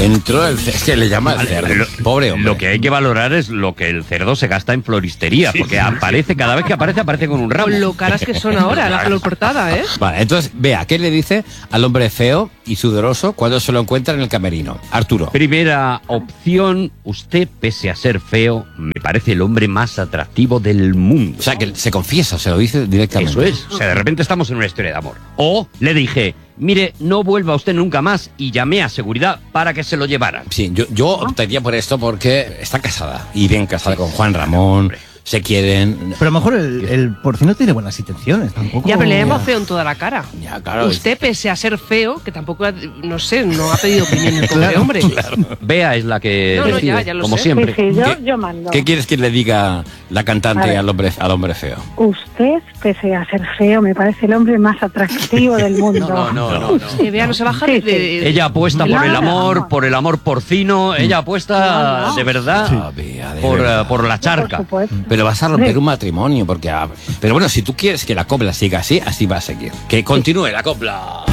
Entró el cerdo, es que le llama el cerdo. Pobre hombre. Lo que hay que valorar es lo que el cerdo se gasta en floristería, porque aparece, cada vez que aparece con un ramo. Con lo caras que son ahora, la flor portada, ¿eh? Vale, entonces, vea, ¿qué le dice al hombre feo y sudoroso cuando se lo encuentra en el camerino? Arturo. Primera opción, usted, pese a ser feo, me parece el hombre más atractivo del mundo. O sea, que se confiesa, se lo dice directamente. Eso es. O sea, de repente estamos en una historia de amor. O le dije, mire, no vuelva usted nunca más, y llamé a seguridad para que se lo llevaran. Sí, yo optaría por esto porque está casada, y bien casada con Juan Ramón, se quieren. Pero a lo mejor el porcino tiene buenas intenciones, tampoco. Ya, pero le hemos feo en toda la cara. Ya, claro. Usted, pese a ser feo, que tampoco, no sé, no ha pedido opinión el pobre hombre. Claro. Bea es la que No, decide, ya lo como sé. siempre. Sí, ¿Qué- yo mando. ¿Qué quieres que le diga la cantante al hombre feo? Usted, pese a ser feo, me parece el hombre más atractivo del mundo. No. Que Bea no se baja Sí, de... Ella apuesta por el amor, No. por el amor porcino. Ella apuesta No. de verdad Ah, Bea, de verdad. por la Por charca. supuesto. Pero vas a romper un matrimonio, porque... pero bueno, si tú quieres que la copla siga así va a seguir. Que continúe la copla.